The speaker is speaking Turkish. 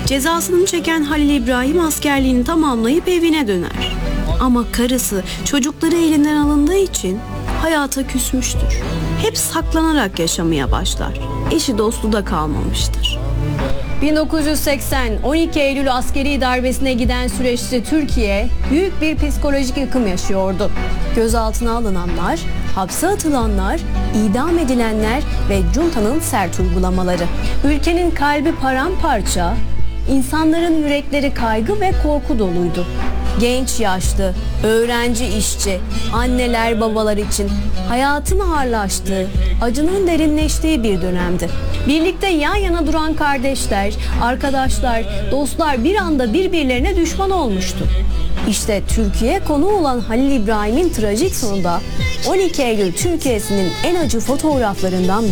Cezasını çeken Halil İbrahim askerliğini tamamlayıp evine döner. Ama karısı, çocukları elinden alındığı için hayata küsmüştür. Hep saklanarak yaşamaya başlar. Eşi dostu da kalmamıştır. 1980 12 Eylül askeri darbesine giden süreçte Türkiye büyük bir psikolojik yıkım yaşıyordu. Gözaltına alınanlar, hapse atılanlar, idam edilenler ve juntanın sert uygulamaları. Ülkenin kalbi paramparça, insanların yürekleri kaygı ve korku doluydu. Genç yaşlı, öğrenci işçi, anneler babalar için hayatın ağırlaştığı, acının derinleştiği bir dönemdi. Birlikte yan yana duran kardeşler, arkadaşlar, dostlar bir anda birbirlerine düşman olmuştu. İşte Türkiye konu olan Halil İbrahim'in trajik sonunda 12 Eylül Türkiye'sinin en acı fotoğraflarından